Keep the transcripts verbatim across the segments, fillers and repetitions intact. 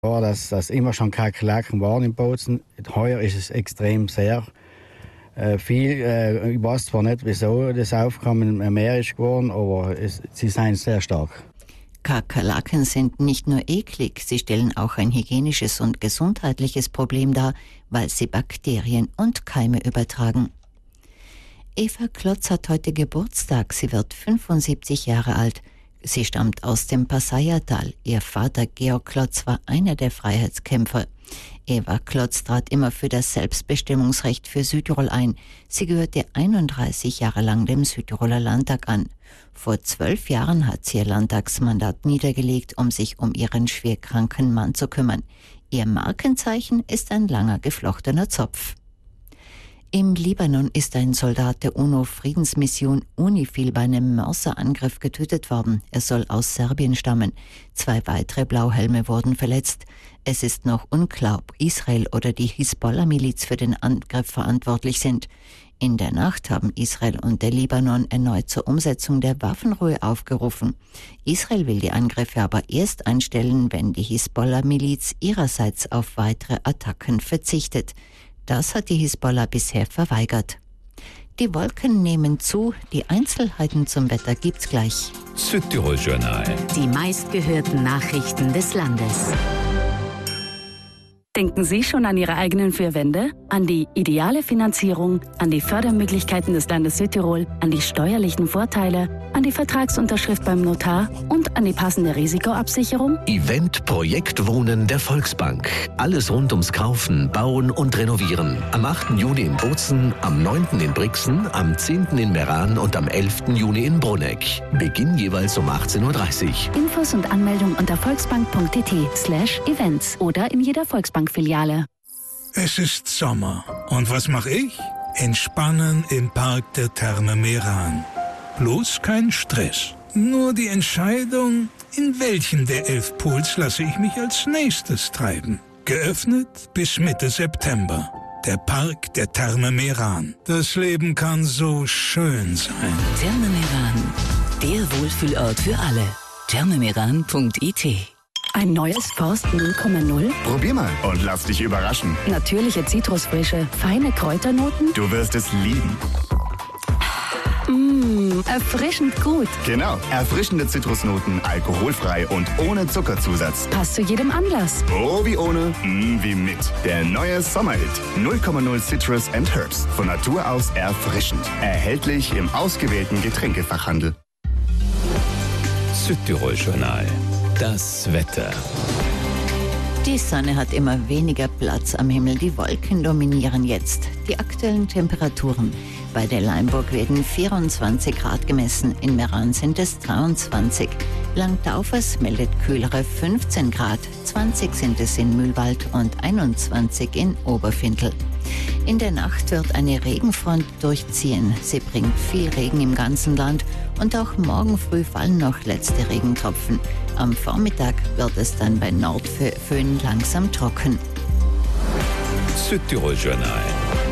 war, dass das immer schon Kakerlaken waren in Bozen. Heuer ist es extrem sehr äh, viel. Äh, ich weiß zwar nicht, wieso das Aufkommen mehr ist geworden, aber es, sie sind sehr stark. Kakerlaken sind nicht nur eklig, sie stellen auch ein hygienisches und gesundheitliches Problem dar, weil sie Bakterien und Keime übertragen. Eva Klotz hat heute Geburtstag, sie wird fünfundsiebzig Jahre alt. Sie stammt aus dem Passaiertal. Ihr Vater Georg Klotz war einer der Freiheitskämpfer. Eva Klotz trat immer für das Selbstbestimmungsrecht für Südtirol ein. Sie gehörte einunddreißig Jahre lang dem Südtiroler Landtag an. Vor zwölf Jahren hat sie ihr Landtagsmandat niedergelegt, um sich um ihren schwerkranken Mann zu kümmern. Ihr Markenzeichen ist ein langer geflochtener Zopf. Im Libanon ist ein Soldat der UNO-Friedensmission UNIFIL bei einem Mörserangriff getötet worden. Er soll aus Serbien stammen. Zwei weitere Blauhelme wurden verletzt. Es ist noch unklar, ob Israel oder die Hisbollah-Miliz für den Angriff verantwortlich sind. In der Nacht haben Israel und der Libanon erneut zur Umsetzung der Waffenruhe aufgerufen. Israel will die Angriffe aber erst einstellen, wenn die Hisbollah-Miliz ihrerseits auf weitere Attacken verzichtet. Das hat die Hisbollah bisher verweigert. Die Wolken nehmen zu, die Einzelheiten zum Wetter gibt's gleich. Südtirol Journal. Die meistgehörten Nachrichten des Landes. Denken Sie schon an Ihre eigenen vier Wände? An die ideale Finanzierung, an die Fördermöglichkeiten des Landes Südtirol, an die steuerlichen Vorteile, an die Vertragsunterschrift beim Notar und an die passende Risikoabsicherung? Event Projekt Wohnen der Volksbank. Alles rund ums Kaufen, Bauen und Renovieren. Am achten Juni in Bozen, am neunten in Brixen, am zehnten in Meran und am elften Juni in Bruneck. Beginn jeweils um achtzehn Uhr dreißig. Infos und Anmeldung unter volksbank.tt slash events oder in jeder Volksbank-Filiale. Es ist Sommer. Und was mache ich? Entspannen im Park der Therme Meran. Bloß kein Stress. Nur die Entscheidung, in welchen der elf Pools lasse ich mich als nächstes treiben. Geöffnet bis Mitte September. Der Park der Therme Meran. Das Leben kann so schön sein. Therme Meran, der Wohlfühlort für alle. thermemeran punkt it. Ein neues Forst null Komma null? Probier mal und lass dich überraschen. Natürliche Zitrusfrische, feine Kräuternoten? Du wirst es lieben. Mmh, erfrischend gut. Genau, erfrischende Zitrusnoten, alkoholfrei und ohne Zuckerzusatz. Passt zu jedem Anlass. Oh, wie ohne, mm, wie mit. Der neue Sommerhit. null Komma null Citrus and Herbs. Von Natur aus erfrischend. Erhältlich im ausgewählten Getränkefachhandel. Südtirol Journal. Das Wetter. Die Sonne hat immer weniger Platz am Himmel. Die Wolken dominieren jetzt. Die aktuellen Temperaturen. Bei der Leimburg werden vierundzwanzig Grad gemessen. In Meran sind es dreiundzwanzig. Langtaufers meldet kühlere fünfzehn Grad. zwanzig sind es in Mühlwald und einundzwanzig in Oberfindl. In der Nacht wird eine Regenfront durchziehen. Sie bringt viel Regen im ganzen Land und auch morgen früh fallen noch letzte Regentropfen. Am Vormittag wird es dann bei Nordföhn langsam trocken. Südtirol Journal.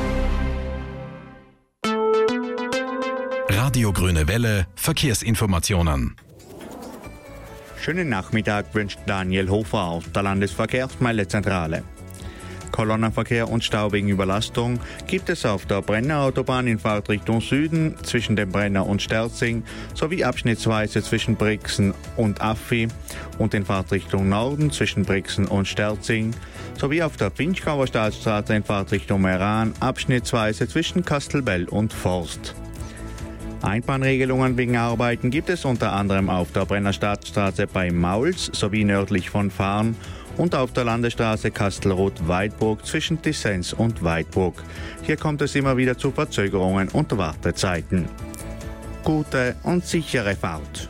Radio Grüne Welle, Verkehrsinformationen. Schönen Nachmittag wünscht Daniel Hofer aus der Landesverkehrsmeldezentrale. Kolonnenverkehr und Stau wegen Überlastung gibt es auf der Brenner Autobahn in Fahrtrichtung Süden zwischen dem Brenner und Sterzing sowie abschnittsweise zwischen Brixen und Affi und in Fahrtrichtung Norden zwischen Brixen und Sterzing sowie auf der Finchgauer Staatsstraße in Fahrtrichtung Meran abschnittsweise zwischen Kastelbell und Forst. Einbahnregelungen wegen Arbeiten gibt es unter anderem auf der Brenner Staatsstraße bei Mauls sowie nördlich von Farn und auf der Landesstraße Kastelroth-Weidburg zwischen Dissens und Weidburg. Hier kommt es immer wieder zu Verzögerungen und Wartezeiten. Gute und sichere Fahrt.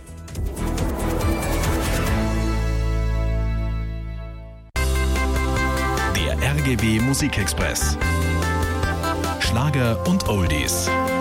Der R G B Musikexpress. Schlager und Oldies.